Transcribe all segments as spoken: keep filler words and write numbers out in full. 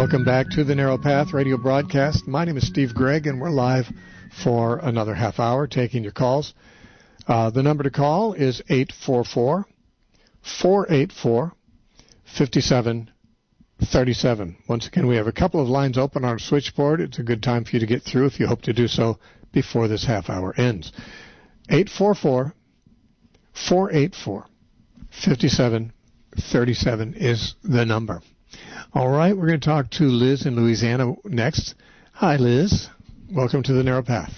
Welcome back to the Narrow Path radio broadcast. My name is Steve Gregg, and we're live for another half hour taking your calls. Uh, the number to call is eight four four, four eight four, five seven three seven. Once again, we have a couple of lines open on our switchboard. It's a good time for you to get through if you hope to do so before this half hour ends. eight four four, four eight four, five seven three seven is the number. All right, we're going to talk to Liz in Louisiana next. Hi, Liz. Welcome to the Narrow Path.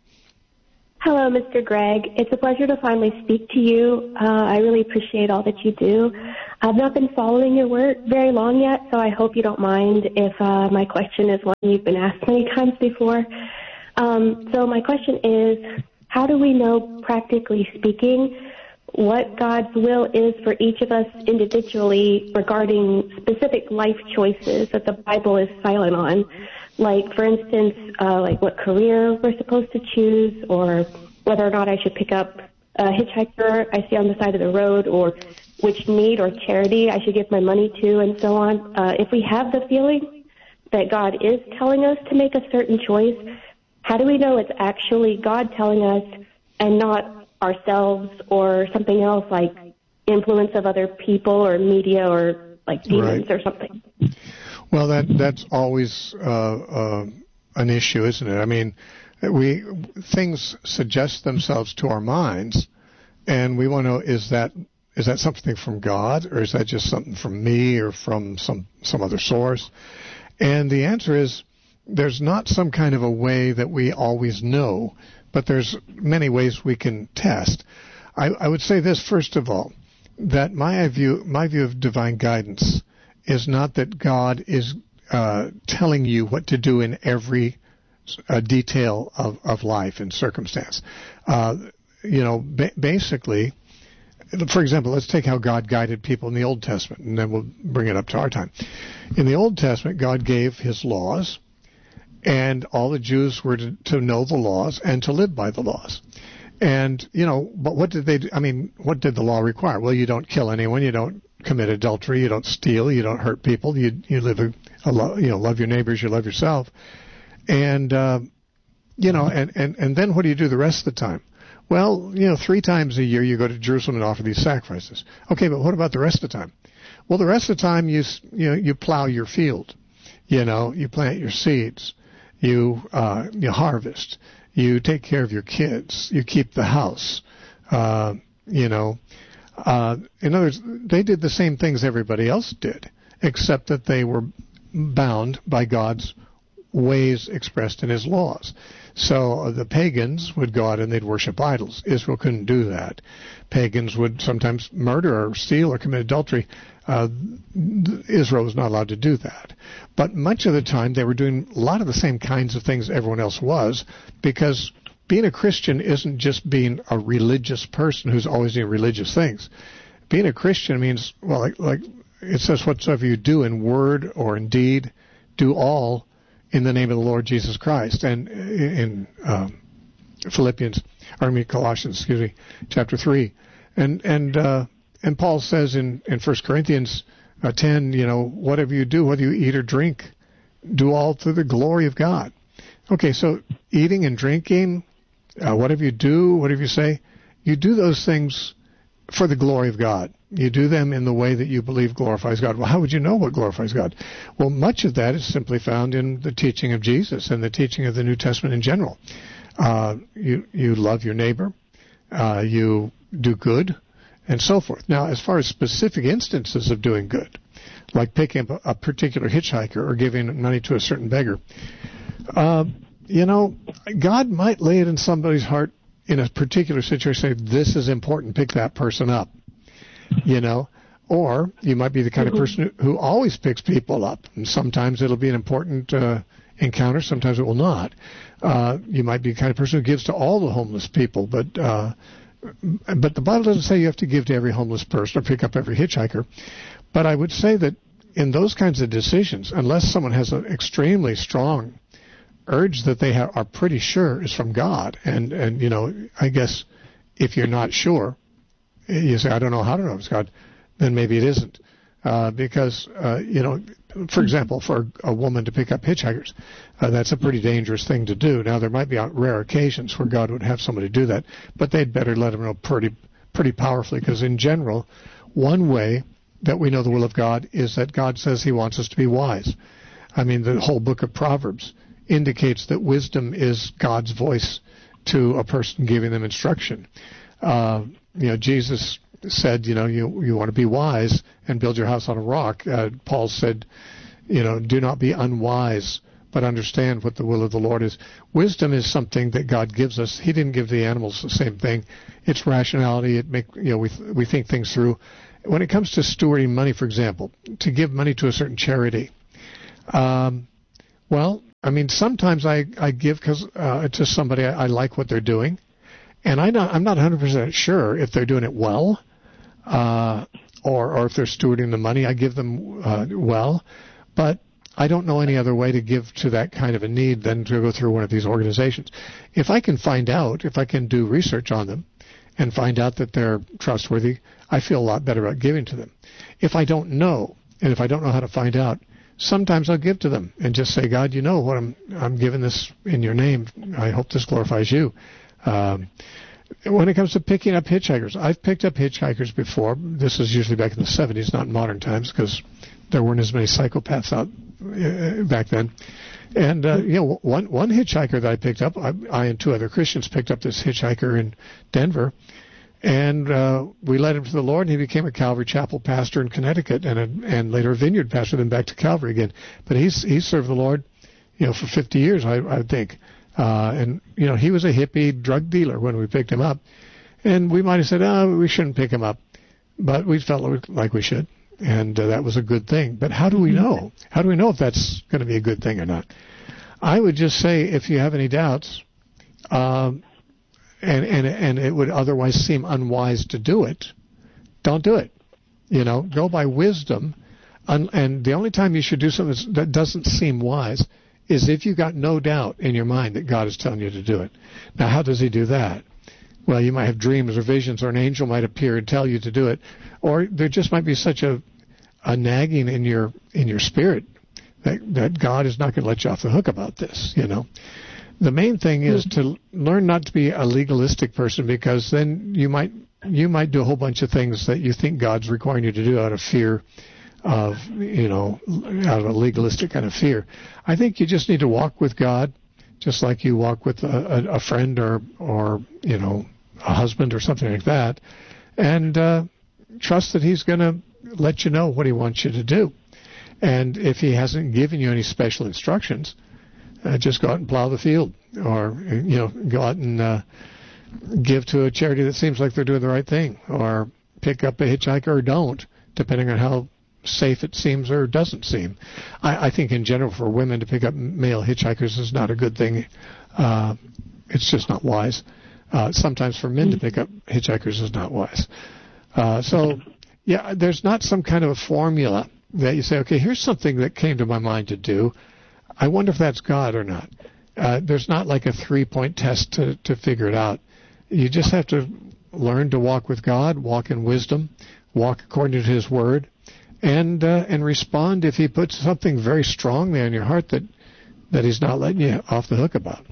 Hello, Mister Gregg. It's a pleasure to finally speak to you. Uh, I really appreciate all that you do. I've not been following your work very long yet, so I hope you don't mind if uh, my question is one you've been asked many times before. Um, so my question is, how do we know, practically speaking, what God's will is for each of us individually regarding specific life choices that the Bible is silent on? Like, for instance, uh, like what career we're supposed to choose, or whether or not I should pick up a hitchhiker I see on the side of the road, or which need or charity I should give my money to, and so on. Uh, if we have the feeling that God is telling us to make a certain choice, how do we know it's actually God telling us and not ourselves or something else like influence of other people or media or like demons right. or something? Well, that that's always uh, uh, an issue, isn't it? I mean, we things suggest themselves to our minds, and we want to know, is that is that something from God, or is that just something from me or from some some other source? And the answer is, there's not some kind of a way that we always know, but there's many ways we can test. I, I would say this, first of all, that my view, my view of divine guidance is not that God is uh, telling you what to do in every uh, detail of, of life and circumstance. Uh, you know, ba- basically, for example, let's take how God guided people in the Old Testament, and then we'll bring it up to our time. In the Old Testament, God gave his laws, and all the Jews were to, to know the laws and to live by the laws. And, you know, but what did they do? I mean, what did the law require? Well, you don't kill anyone, you don't commit adultery, you don't steal, you don't hurt people, you you live a, a lo- you know, love your neighbors, you love yourself. And, uh, you know, and, and, and then what do you do the rest of the time? Well, you know, three times a year you go to Jerusalem and offer these sacrifices. Okay, but what about the rest of the time? Well, the rest of the time you, you know, you plow your field, you know, you plant your seeds. You uh, you harvest. You take care of your kids. You keep the house. Uh, you know, uh, in other words, they did the same things everybody else did, except that they were bound by God's ways expressed in his laws. So uh, the pagans would go out and they'd worship idols. Israel couldn't do that. Pagans would sometimes murder or steal or commit adultery. Uh, Israel was not allowed to do that. But much of the time they were doing a lot of the same kinds of things everyone else was, because being a Christian isn't just being a religious person who's always doing religious things. Being a Christian means, well, like, like it says, whatsoever you do in word or in deed, do all in the name of the Lord Jesus Christ. And in um, Philippians, or I mean Colossians, excuse me, chapter three. And, and, uh, And Paul says in, in First Corinthians uh, ten, you know, whatever you do, whether you eat or drink, do all to the glory of God. Okay, so eating and drinking, uh, whatever you do, whatever you say, you do those things for the glory of God. You do them in the way that you believe glorifies God. Well, how would you know what glorifies God? Well, much of that is simply found in the teaching of Jesus and the teaching of the New Testament in general. Uh, you, you love your neighbor. Uh, you do good. And so forth. Now, as far as specific instances of doing good, like picking up a, a particular hitchhiker or giving money to a certain beggar, uh, you know, God might lay it in somebody's heart in a particular situation, say, this is important, pick that person up, you know. Or you might be the kind of person who, who always picks people up, and sometimes it'll be an important uh, encounter, sometimes it will not. Uh, you might be the kind of person who gives to all the homeless people, but... Uh, But the Bible doesn't say you have to give to every homeless person or pick up every hitchhiker. But I would say that in those kinds of decisions, unless someone has an extremely strong urge that they ha- are pretty sure is from God, and, and, you know, I guess if you're not sure, you say, I don't know how to know it's God, then maybe it isn't. Uh, because, uh, you know, for example, for a woman to pick up hitchhikers, uh, that's a pretty dangerous thing to do. Now, there might be rare occasions where God would have somebody do that, but they'd better let them know pretty, pretty powerfully, because in general, one way that we know the will of God is that God says he wants us to be wise. I mean, the whole book of Proverbs indicates that wisdom is God's voice to a person giving them instruction. Uh, you know, Jesus said, you know, you you want to be wise and build your house on a rock. Uh, Paul said, you know, do not be unwise, but understand what the will of the Lord is. Wisdom is something that God gives us. He didn't give the animals the same thing. It's rationality. It make you know we we think things through. When it comes to stewarding money, for example, to give money to a certain charity, um, well, I mean, sometimes I I give because uh, to somebody I, I like what they're doing, and I not, I'm not one hundred percent sure if they're doing it well. Uh, or, or if they're stewarding the money, I give them uh, well, but I don't know any other way to give to that kind of a need than to go through one of these organizations. If I can find out, if I can do research on them and find out that they're trustworthy, I feel a lot better about giving to them. If I don't know, and if I don't know how to find out, sometimes I'll give to them and just say, God, you know what I'm I'm giving this in your name. I hope this glorifies you. Um, When it comes to picking up hitchhikers, I've picked up hitchhikers before. This was usually back in the seventies, not in modern times, because there weren't as many psychopaths out uh, back then. And, uh, you know, one one hitchhiker that I picked up, I, I and two other Christians picked up this hitchhiker in Denver, and uh, we led him to the Lord, and he became a Calvary Chapel pastor in Connecticut, and a, and later a Vineyard pastor, then back to Calvary again. But he's he served the Lord, you know, for fifty years, I, I think. Uh, and, you know, he was a hippie drug dealer when we picked him up. And we might have said, oh, we shouldn't pick him up. But we felt like we should. And uh, that was a good thing. But how do we know? How do we know if that's going to be a good thing or not? I would just say, if you have any doubts, um, and, and, and it would otherwise seem unwise to do it, don't do it. You know, go by wisdom. And the only time you should do something that doesn't seem wise is if you got no doubt in your mind that God is telling you to do it. Now, how does he do that? Well, you might have dreams or visions, or an angel might appear and tell you to do it, or there just might be such a, a nagging in your in your spirit that, that God is not going to let you off the hook about this, you know. The main thing is to learn not to be a legalistic person, because then you might you might do a whole bunch of things that you think God's requiring you to do out of fear of, you know, out of a legalistic kind of fear. I think you just need to walk with God, just like you walk with a, a, a friend or, or, you know, a husband or something like that, and uh, trust that he's going to let you know what he wants you to do. And if he hasn't given you any special instructions, uh, just go out and plow the field, or, you know, go out and uh, give to a charity that seems like they're doing the right thing, or pick up a hitchhiker or don't, depending on how safe it seems or doesn't seem. I, I think in general for women to pick up male hitchhikers is not a good thing. Uh, it's just not wise. Uh, sometimes for men to pick up hitchhikers is not wise. Uh, so, yeah, there's not some kind of a formula that you say, okay, here's something that came to my mind to do. I wonder if that's God or not. Uh, there's not like a three-point test to, to figure it out. You just have to learn to walk with God, walk in wisdom, walk according to his word, and uh, and respond if he puts something very strong there in your heart that, that he's not letting you off the hook about.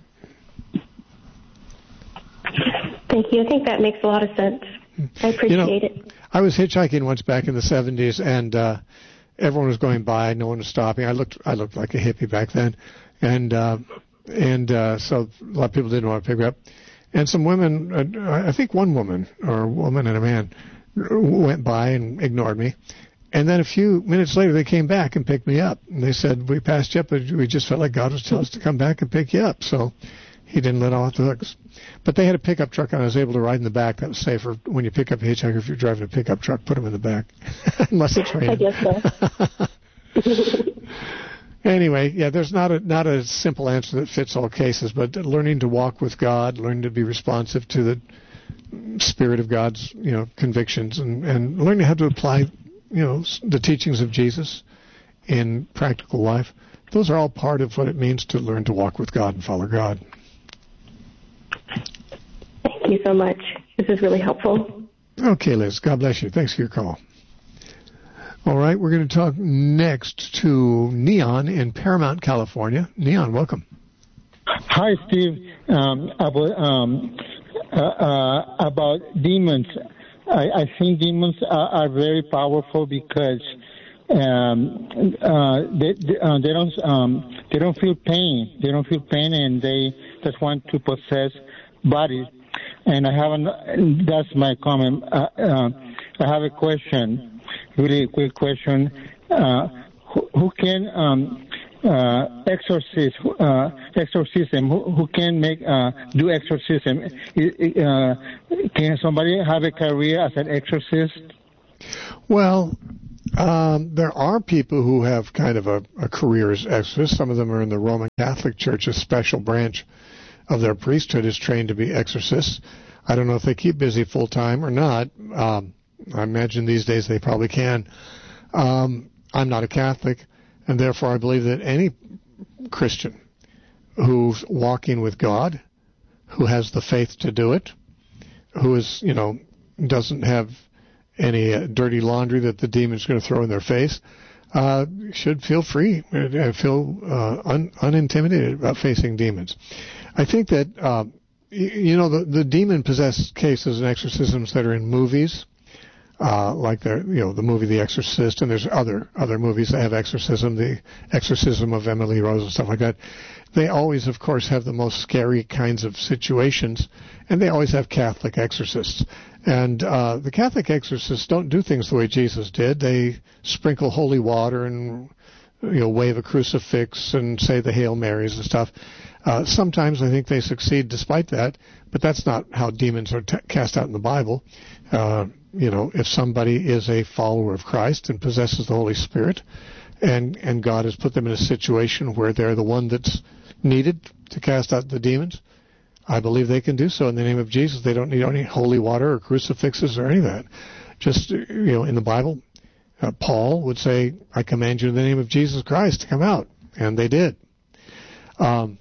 Thank you. I think that makes a lot of sense. I appreciate you know, it. I was hitchhiking once back in the seventies, and uh, everyone was going by. No one was stopping. I looked I looked like a hippie back then, and uh, and uh, so a lot of people didn't want to pick me up. And some women, uh, I think one woman, or a woman and a man, went by and ignored me. And then a few minutes later, they came back and picked me up. And they said, we passed you up, but we just felt like God was telling us to come back and pick you up. So he didn't let off the hooks. But they had a pickup truck, and I was able to ride in the back. That was safer. When you pick up a hitchhiker, if you're driving a pickup truck, put them in the back. Unless it's raining. I guess so. Anyway, yeah, there's not a not a simple answer that fits all cases, but learning to walk with God, learning to be responsive to the Spirit of God's, you know, convictions, and, and learning how to apply, you know, the teachings of Jesus in practical life. Those are all part of what it means to learn to walk with God and follow God. Thank you so much. This is really helpful. Okay, Liz. God bless you. Thanks for your call. All right, we're going to talk next to Neon in Paramount, California. Neon, welcome. Hi, Steve. Um, about um, uh, uh, about demons, I, I think demons are, are very powerful because um, uh, they they, uh, they don't um, they don't feel pain. They don't feel pain, and they just want to possess bodies. And I have an, that's my comment. Uh, uh, I have a question, really quick question. Uh, who, who can um, uh, exorcist, uh, exorcism? Who, who can make uh, do exorcism? Uh, can somebody have a career as an exorcist? Well, um, there are people who have kind of a, a career as exorcists. Some of them are in the Roman Catholic Church, a special branch of their priesthood is trained to be exorcists. I don't know if they keep busy full time or not. Um, I imagine these days they probably can. Um, I'm not a Catholic, and therefore I believe that any Christian who's walking with God, who has the faith to do it, who is, you know, doesn't have any uh, dirty laundry that the demon's going to throw in their face, uh, should feel free, uh, feel uh, un- unintimidated about facing demons. I think that, uh, you, you know, the, the demon-possessed cases and exorcisms that are in movies, uh, like the, you know, the movie The Exorcist, and there's other other movies that have exorcism, The Exorcism of Emily Rose and stuff like that. They always, of course, have the most scary kinds of situations, and they always have Catholic exorcists. And uh, the Catholic exorcists don't do things the way Jesus did. They sprinkle holy water and, you know, wave a crucifix and say the Hail Marys and stuff. Uh, sometimes I think they succeed despite that, but that's not how demons are t- cast out in the Bible. Uh, you know, if somebody is a follower of Christ and possesses the Holy Spirit, and and God has put them in a situation where they're the one that's needed to cast out the demons, I believe they can do so in the name of Jesus. They don't need any holy water or crucifixes or any of that. Just, you know, in the Bible, uh, Paul would say, I command you in the name of Jesus Christ to come out. And they did. Um,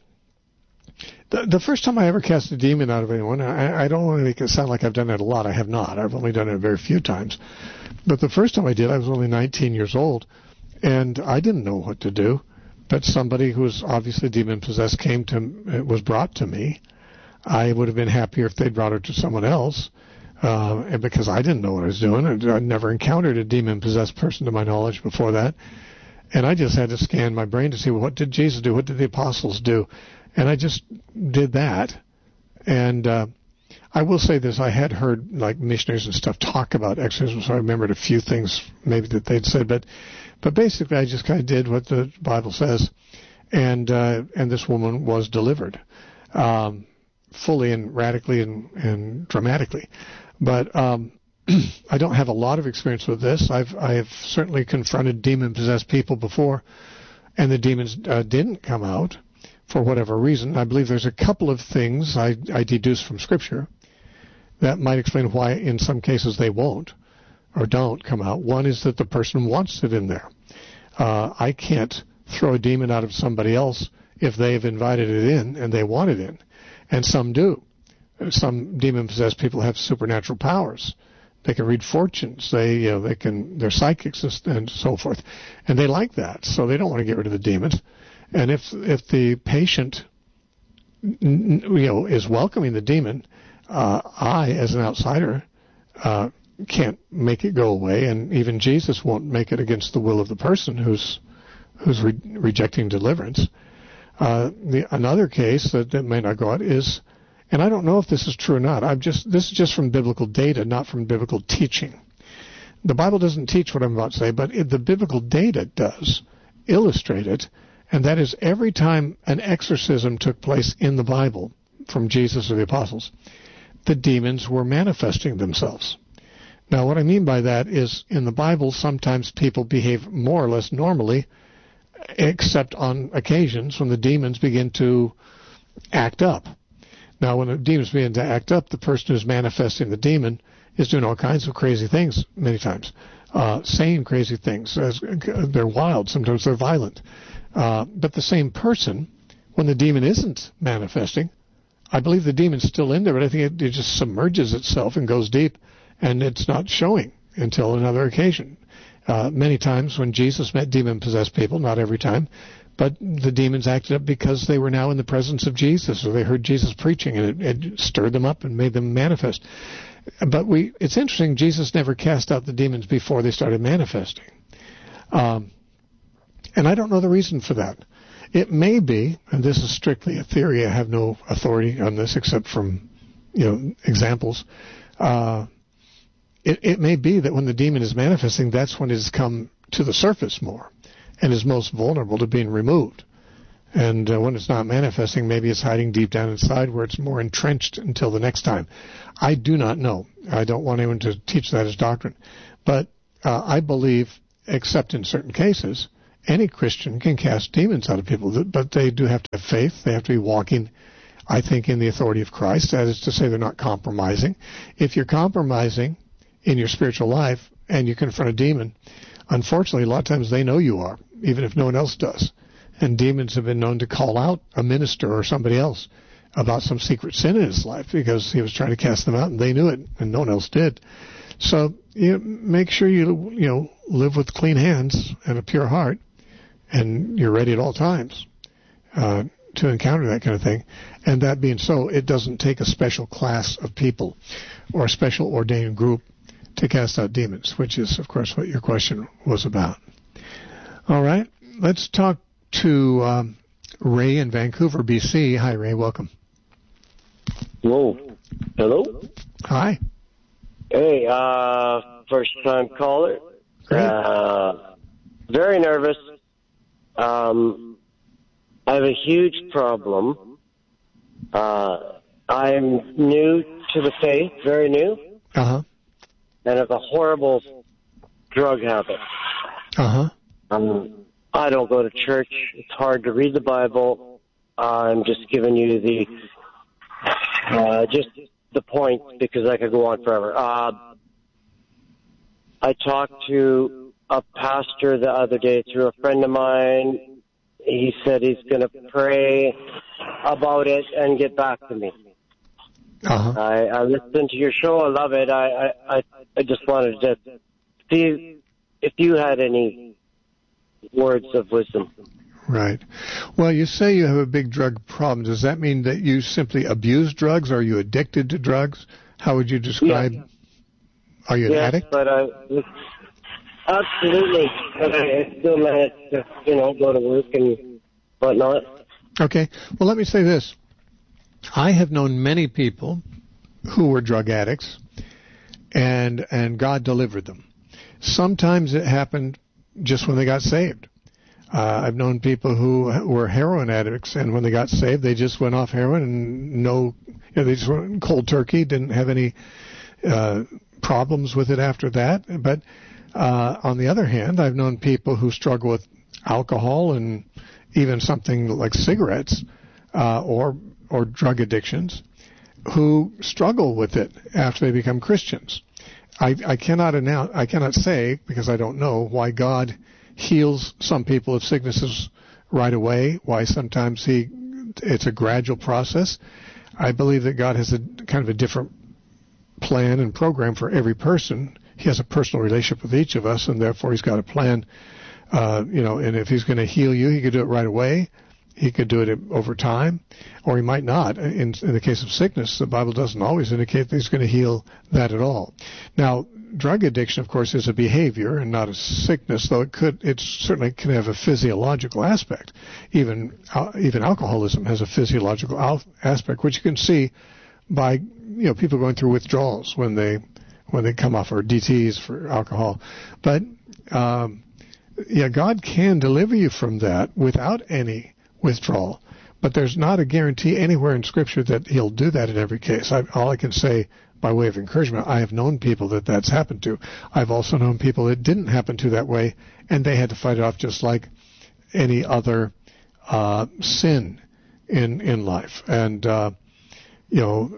the, the first time I ever cast a demon out of anyone, I, I don't want to make it sound like I've done it a lot. I have not. I've only done it very few times. But the first time I did, I was only nineteen years old. And I didn't know what to do. But somebody who was obviously demon-possessed came to, was brought to me. I would have been happier if they'd brought her to someone else, uh, and because I didn't know what I was doing. I'd never encountered a demon-possessed person to my knowledge before that. And I just had to scan my brain to see, well, what did Jesus do? What did the apostles do? And I just did that. And uh, I will say this. I had heard, like, missionaries and stuff talk about exorcism, so I remembered a few things maybe that they'd said. But but basically, I just kind of did what the Bible says. And, uh, and this woman was delivered. Um fully and radically and, and dramatically. But um, I don't have a lot of experience with this. I've I've certainly confronted demon-possessed people before, and the demons uh, didn't come out for whatever reason. I believe there's a couple of things I, I deduce from Scripture that might explain why in some cases they won't or don't come out. One is that the person wants it in there. Uh, I can't throw a demon out of somebody else if they've invited it in and they want it in. And some do. Some demon-possessed people have supernatural powers. They can read fortunes. They, you know, they can. They're psychics and so forth, and they like that. So they don't want to get rid of the demons. And if if the patient, you know, is welcoming the demon, uh, I, as an outsider, uh, can't make it go away. And even Jesus won't make it against the will of the person who's who's re- rejecting deliverance. Uh, the, another case that, that may not go out is, and I don't know if this is true or not. I'm just this is just from biblical data, not from biblical teaching. The Bible doesn't teach what I'm about to say, but it, the biblical data does illustrate it, and that is every time an exorcism took place in the Bible from Jesus or the apostles, the demons were manifesting themselves. Now, what I mean by that is in the Bible, sometimes people behave more or less normally, except on occasions when the demons begin to act up. Now, when the demons begin to act up, the person who's manifesting the demon is doing all kinds of crazy things many times, uh, saying crazy things. As they're wild, sometimes they're violent. Uh, but the same person, when the demon isn't manifesting, I believe the demon's still in there, but I think it, it just submerges itself and goes deep, and it's not showing until another occasion. Uh, many times when Jesus met demon-possessed people, not every time, but the demons acted up because they were now in the presence of Jesus, or they heard Jesus preaching, and it, it stirred them up and made them manifest. But we, it's interesting, Jesus never cast out the demons before they started manifesting. Um, and I don't know the reason for that. It may be, and this is strictly a theory, I have no authority on this except from, you know, examples. Uh, it, it may be that when the demon is manifesting, that's when it has come to the surface more and is most vulnerable to being removed. And uh, when it's not manifesting, maybe it's hiding deep down inside where it's more entrenched until the next time. I do not know. I don't want anyone to teach that as doctrine. But uh, I believe, except in certain cases, any Christian can cast demons out of people, but they do have to have faith. They have to be walking, I think, in the authority of Christ. That is to say, they're not compromising. If you're compromising in your spiritual life and you confront a demon, unfortunately, a lot of times they know you are, even if no one else does. And demons have been known to call out a minister or somebody else about some secret sin in his life because he was trying to cast them out, and they knew it, and no one else did. So you make sure you you know live with clean hands and a pure heart, and you're ready at all times uh, to encounter that kind of thing. And that being so, it doesn't take a special class of people or a special ordained group to cast out demons, which is, of course, what your question was about. All right, let's talk to um, Ray in Vancouver, B C. Hi, Ray. Welcome. Whoa. Hello? Hi. Hey, uh, first-time caller. Uh, very nervous. Um, I have a huge problem. Uh, I'm new to the faith, very new. Uh-huh. And have a horrible drug habit. Uh-huh. Um, I don't go to church. It's hard to read the Bible. I'm just giving you the, uh, just the point because I could go on forever. Uh, I talked to a pastor the other day through a friend of mine. He said he's going to pray about it and get back to me. Uh-huh. I, I listened to your show. I love it. I, I, I just wanted to see if you had any words of wisdom. Right. Well, you say you have a big drug problem. Does that mean that you simply abuse drugs? Are you addicted to drugs? How would you describe? Yes. Are you an yes, addict? but I, absolutely. But I still manage to, you know, go to work and whatnot. Okay. Well, let me say this. I have known many people who were drug addicts, and and God delivered them. Sometimes it happened just when they got saved. Uh, I've known people who were heroin addicts, and when they got saved, they just went off heroin and no, you know, they just went cold turkey, didn't have any uh, problems with it after that. But uh, on the other hand, I've known people who struggle with alcohol and even something like cigarettes uh, or or drug addictions who struggle with it after they become Christians. I, I cannot announce, I cannot say, because I don't know, why God heals some people of sicknesses right away, why sometimes he it's a gradual process. I believe that God has a kind of a different plan and program for every person. He has a personal relationship with each of us, and therefore he's got a plan. Uh, you know, and if he's going to heal you, he could do it right away. He could do it over time, or he might not. In, in the case of sickness, the Bible doesn't always indicate that he's going to heal that at all. Now, drug addiction, of course, is a behavior and not a sickness, though it could, it certainly can have a physiological aspect. Even uh, even alcoholism has a physiological al- aspect, which you can see by you know people going through withdrawals when they when they come off, or D Ts for alcohol. But um, yeah, God can deliver you from that without any withdrawal, but there's not a guarantee anywhere in Scripture that he'll do that in every case. I, all I can say by way of encouragement, I have known people that that's happened to. I've also known people that didn't happen to that way, and they had to fight it off just like any other uh, sin in in life. And uh, you know,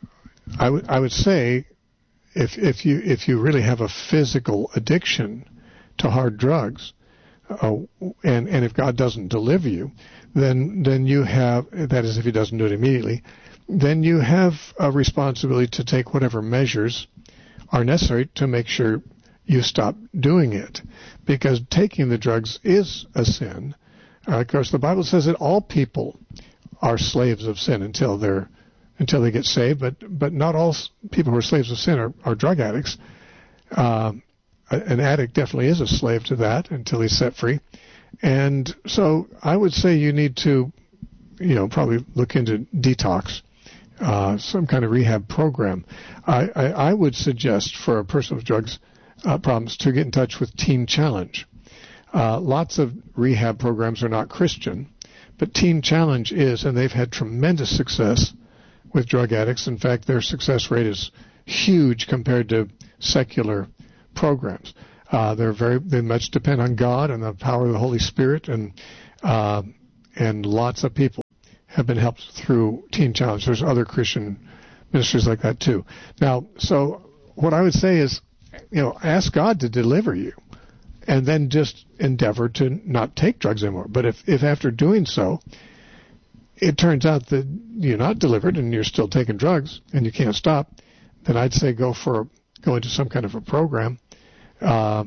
I would I would say if if you if you really have a physical addiction to hard drugs, uh, and and if God doesn't deliver you, then then you have, that is if he doesn't do it immediately, then you have a responsibility to take whatever measures are necessary to make sure you stop doing it, because taking the drugs is a sin. Uh, of course, the Bible says that all people are slaves of sin until they're until they get saved, but but not all people who are slaves of sin are, are drug addicts. Uh, an addict definitely is a slave to that until he's set free. And so I would say you need to, you know, probably look into detox, uh, some kind of rehab program. I, I, I would suggest for a person with drugs uh, problems to get in touch with Teen Challenge. Uh, lots of rehab programs are not Christian, but Teen Challenge is, and they've had tremendous success with drug addicts. In fact, their success rate is huge compared to secular programs. Uh, they're very, they much depend on God and the power of the Holy Spirit, and uh, and lots of people have been helped through Teen Challenge. There's other Christian ministries like that too. Now, so what I would say is, you know, ask God to deliver you, and then just endeavor to not take drugs anymore. But if, if after doing so, it turns out that you're not delivered and you're still taking drugs and you can't stop, then I'd say go for go into some kind of a program. Uh,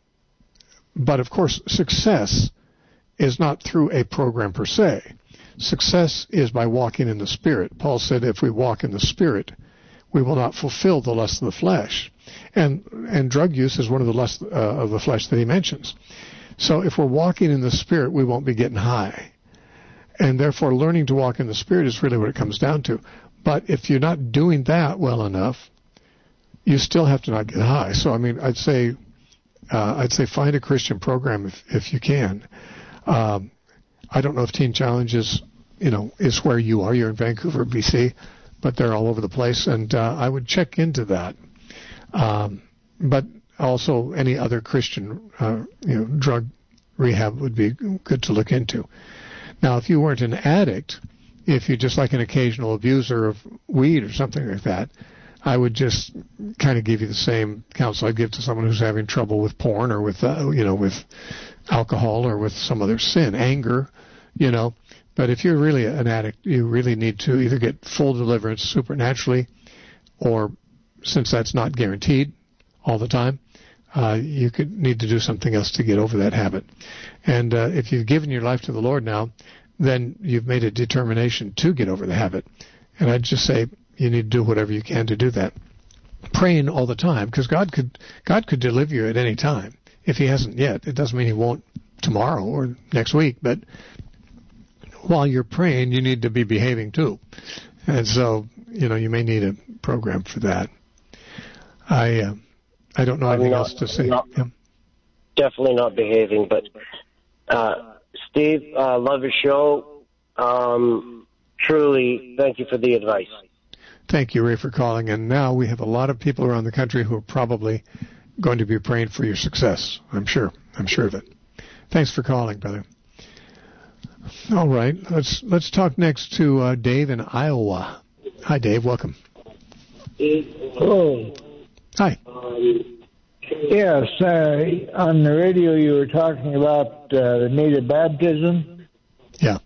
but of course, success is not through a program per se. Success is by walking in the Spirit. Paul said, if we walk in the Spirit, we will not fulfill the lust of the flesh. And and drug use is one of the lusts uh, of the flesh that he mentions. So if we're walking in the Spirit, we won't be getting high. And therefore, learning to walk in the Spirit is really what it comes down to. But if you're not doing that well enough, you still have to not get high. So, I mean, I'd say, uh, I'd say find a Christian program if, if you can. Um, I don't know if Teen Challenge is, you know, is where you are. You're in Vancouver, B C, but they're all over the place, and uh, I would check into that. Um, but also any other Christian, uh, you know, drug rehab would be good to look into. Now, if you weren't an addict, if you're just like an occasional abuser of weed or something like that, I would just kind of give you the same counsel I'd give to someone who's having trouble with porn or with, uh, you know, with alcohol or with some other sin, anger, you know. But if you're really an addict, you really need to either get full deliverance supernaturally, or since that's not guaranteed all the time, uh, you could need to do something else to get over that habit. And uh, if you've given your life to the Lord now, then you've made a determination to get over the habit. And I'd just say you need to do whatever you can to do that. Praying all the time, because God could God could deliver you at any time. If He hasn't yet, it doesn't mean He won't tomorrow or next week. But while you're praying, you need to be behaving too. And so, you know, you may need a program for that. I uh, I don't know anything not, else to say. Not, yeah. Definitely not behaving, but uh, Steve, uh, love your show. Um, truly, thank you for the advice. Thank you, Ray, for calling. And now we have a lot of people around the country who are probably going to be praying for your success. I'm sure. I'm sure of it. Thanks for calling, brother. All right, let's let's talk next to uh, Dave in Iowa. Hi, Dave. Welcome. Hello. Hi. Yes, uh, on the radio you were talking about uh, the native baptism. Yeah.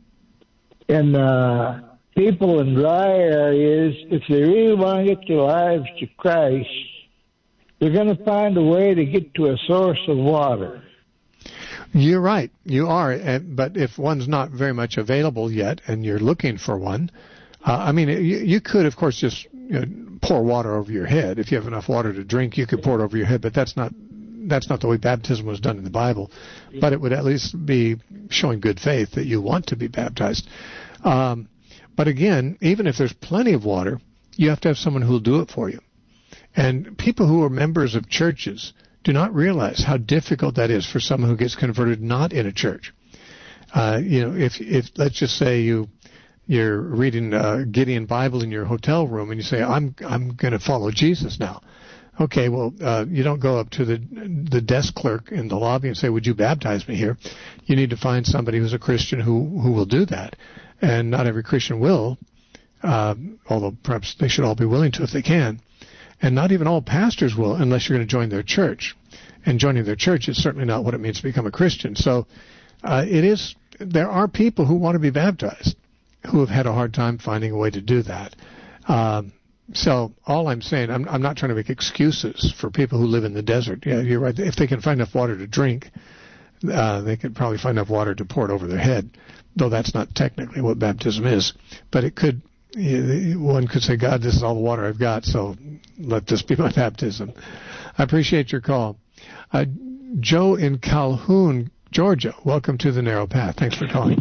And uh, people in dry areas, if they really want to get their lives to Christ, they're going to find a way to get to a source of water. You're right. You are. But if one's not very much available yet and you're looking for one, uh, I mean, you, you could, of course, just you know, pour water over your head. If you have enough water to drink, you could pour it over your head. But that's not that's not the way baptism was done in the Bible. But it would at least be showing good faith that you want to be baptized. Um, but again, even if there's plenty of water, you have to have someone who will do it for you. And people who are members of churches do not realize how difficult that is for someone who gets converted not in a church. Uh, you know, if if let's just say you you're reading uh, Gideon Bible in your hotel room and you say, I'm I'm going to follow Jesus now. Okay, well, uh, you don't go up to the the desk clerk in the lobby and say, would you baptize me here? You need to find somebody who's a Christian who who will do that, and not every Christian will, uh, although perhaps they should all be willing to if they can. And not even all pastors will unless you're going to join their church. And joining their church is certainly not what it means to become a Christian. So uh, it is. There are people who want to be baptized who have had a hard time finding a way to do that. Um, So all I'm saying, I'm, I'm not trying to make excuses for people who live in the desert. Yeah, you're right. If they can find enough water to drink, uh, they could probably find enough water to pour it over their head, though that's not technically what baptism is. But it could, one could say, God, this is all the water I've got, so let this be my baptism. I appreciate your call. Uh, Joe in Calhoun, Georgia, welcome to the Narrow Path. Thanks for calling.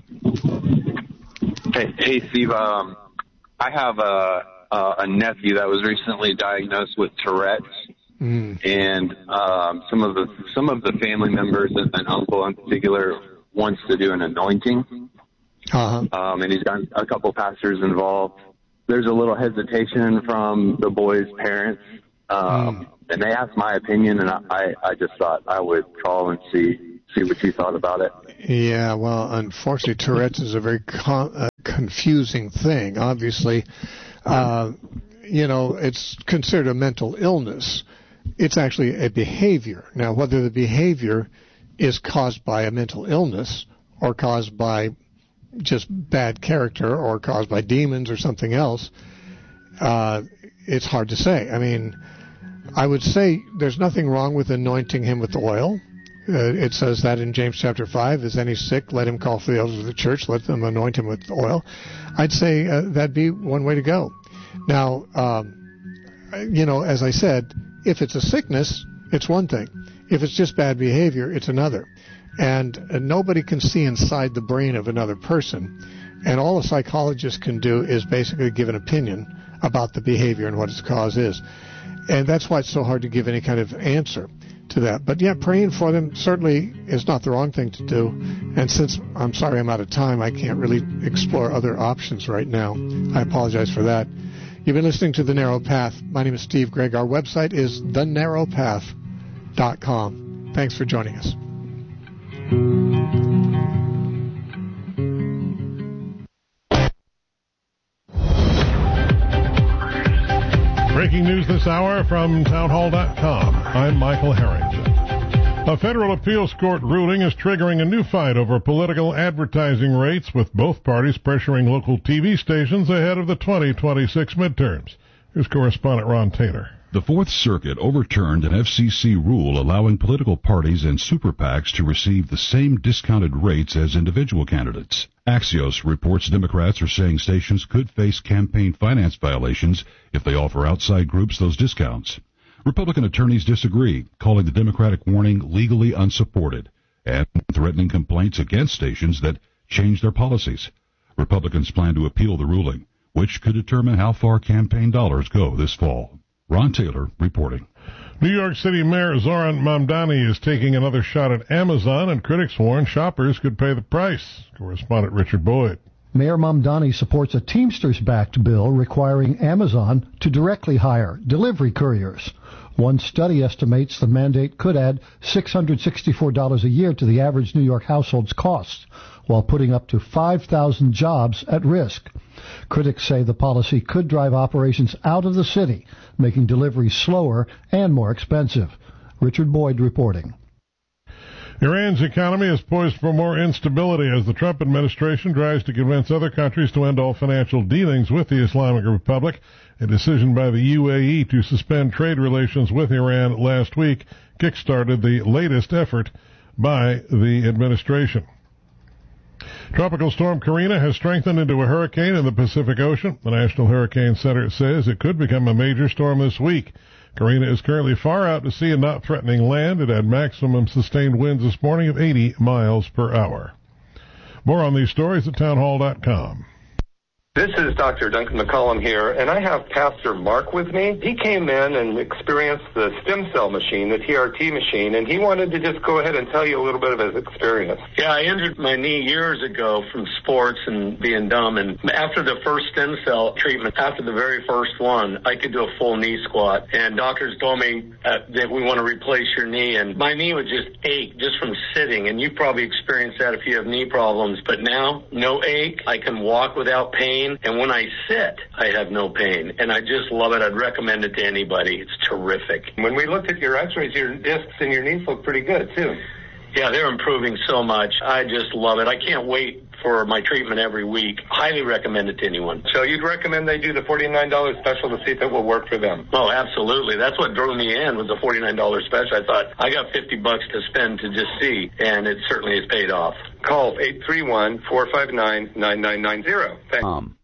Hey, hey Steve. Um, I have a, a, a nephew that was recently diagnosed with Tourette's, mm. and um, some of the some of the family members, and an uncle in particular, wants to do an anointing. Uh-huh. Um, and he's got a couple pastors involved. There's a little hesitation from the boy's parents, um, mm. and they asked my opinion, and I, I just thought I would call and see see what you thought about it. Yeah, well, unfortunately, Tourette's is a very con- uh, confusing thing. Obviously, uh, you know, it's considered a mental illness. It's actually a behavior. Now, whether the behavior is caused by a mental illness or caused by just bad character or caused by demons or something else, uh, it's hard to say. I mean, I would say there's nothing wrong with anointing him with oil. Uh, it says that in James chapter five, is any sick, let him call for the elders of the church, let them anoint him with oil. I'd say uh, that'd be one way to go. Now, um, you know, as I said, if it's a sickness, it's one thing. If it's just bad behavior, it's another. And uh, nobody can see inside the brain of another person. And all a psychologist can do is basically give an opinion about the behavior and what its cause is. And that's why it's so hard to give any kind of answer to that. But yeah, praying for them certainly is not the wrong thing to do. And since I'm sorry I'm out of time, I can't really explore other options right now. I apologize for that. You've been listening to The Narrow Path. My name is Steve Gregg. Our website is the narrow path dot com. Thanks for joining us. Breaking news this hour from townhall dot com. I'm Michael Harrington. A federal appeals court ruling is triggering a new fight over political advertising rates, with both parties pressuring local T V stations ahead of the twenty twenty-six midterms. Here's correspondent Ron Taylor. The Fourth Circuit overturned an F C C rule allowing political parties and super PACs to receive the same discounted rates as individual candidates. Axios reports Democrats are saying stations could face campaign finance violations if they offer outside groups those discounts. Republican attorneys disagree, calling the Democratic warning legally unsupported and threatening complaints against stations that change their policies. Republicans plan to appeal the ruling, which could determine how far campaign dollars go this fall. Ron Taylor reporting. New York City Mayor Zoran Mamdani is taking another shot at Amazon, and critics warn shoppers could pay the price. Correspondent Richard Boyd. Mayor Mamdani supports a Teamsters-backed bill requiring Amazon to directly hire delivery couriers. One study estimates the mandate could add six hundred sixty-four dollars a year to the average New York household's costs, while putting up to five thousand jobs at risk. Critics say the policy could drive operations out of the city, making deliveries slower and more expensive. Richard Boyd reporting. Iran's economy is poised for more instability as the Trump administration tries to convince other countries to end all financial dealings with the Islamic Republic. A decision by the U A E to suspend trade relations with Iran last week kickstarted the latest effort by the administration. Tropical storm Karina has strengthened into a hurricane in the Pacific Ocean. The National Hurricane Center says it could become a major storm this week. Karina is currently far out to sea and not threatening land. It had maximum sustained winds this morning of eighty miles per hour. More on these stories at townhall dot com. This is Doctor Duncan McCollum here, and I have Pastor Mark with me. He came in and experienced the stem cell machine, the T R T machine, and he wanted to just go ahead and tell you a little bit of his experience. Yeah, I injured my knee years ago from sports and being dumb, and after the first stem cell treatment, after the very first one, I could do a full knee squat, and doctors told me uh, that we want to replace your knee, and my knee would just ache just from sitting, and you probably experienced that if you have knee problems, but now, no ache. I can walk without pain. And when I sit, I have no pain. And I just love it. I'd recommend it to anybody. It's terrific. When we looked at your x-rays, your discs and your knees look pretty good, too. Yeah, they're improving so much. I just love it. I can't wait for my treatment every week. Highly recommend it to anyone. So you'd recommend they do the forty-nine dollars special to see if it will work for them? Oh, absolutely. That's what drew me in, was the forty-nine dollars special. I thought, I got fifty bucks to spend to just see, and it certainly has paid off. Call eight three one, four five nine, nine nine nine zero. Thanks. Um.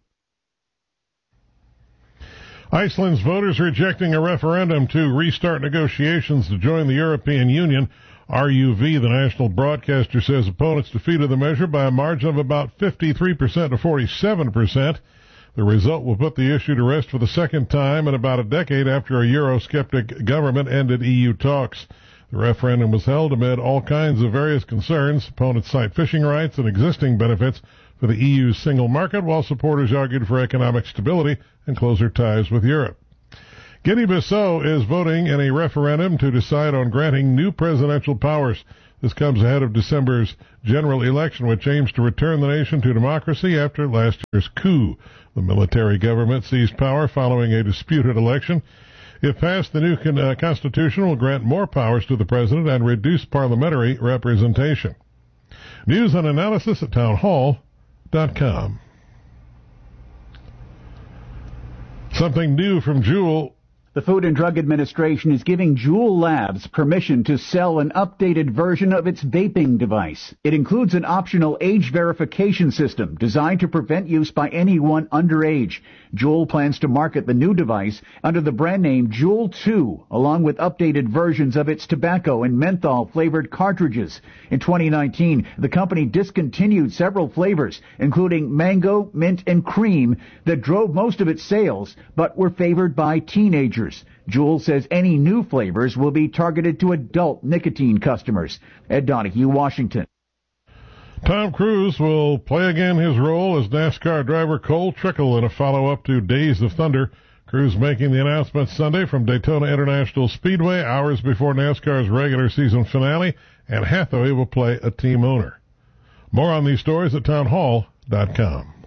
Iceland's voters rejecting a referendum to restart negotiations to join the European Union. R U V, the national broadcaster, says opponents defeated the measure by a margin of about fifty-three percent to forty-seven percent. The result will put the issue to rest for the second time in about a decade after a Eurosceptic government ended E U talks. The referendum was held amid all kinds of various concerns. Opponents cite fishing rights and existing benefits for the E U's single market, while supporters argued for economic stability and closer ties with Europe. Guinea-Bissau is voting in a referendum to decide on granting new presidential powers. This comes ahead of December's general election, which aims to return the nation to democracy after last year's coup. The military government seized power following a disputed election. If passed, the new con- uh, constitution will grant more powers to the president and reduce parliamentary representation. News and analysis at town hall dot com. Something new from Juul. The Food and Drug Administration is giving Juul Labs permission to sell an updated version of its vaping device. It includes an optional age verification system designed to prevent use by anyone underage. Juul plans to market the new device under the brand name Juul two, along with updated versions of its tobacco and menthol-flavored cartridges. In twenty nineteen, the company discontinued several flavors, including mango, mint, and cream, that drove most of its sales, but were favored by teenagers. Juul says any new flavors will be targeted to adult nicotine customers. Ed Donahue, Washington. Tom Cruise will play again his role as NASCAR driver Cole Trickle in a follow-up to Days of Thunder. Cruise making the announcement Sunday from Daytona International Speedway, hours before NASCAR's regular season finale, and Hathaway will play a team owner. More on these stories at town hall dot com.